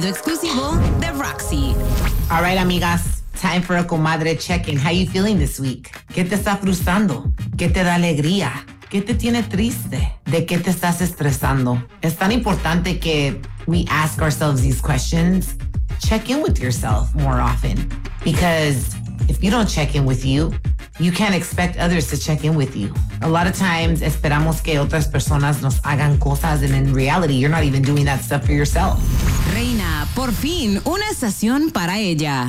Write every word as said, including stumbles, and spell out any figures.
Exclusivo de Roxy. All right, amigas. Time for a comadre check-in. How you feeling this week? ¿Qué te está frustrando? ¿Qué te da alegría? ¿Qué te tiene triste? ¿De qué te estás estresando? Es tan importante que we ask ourselves these questions. Check in with yourself more often. Because if you don't check in with you, you can't expect others to check in with you. A lot of times, esperamos que otras personas nos hagan cosas, and in reality, you're not even doing that stuff for yourself. Reina, por fin, una estación para ella.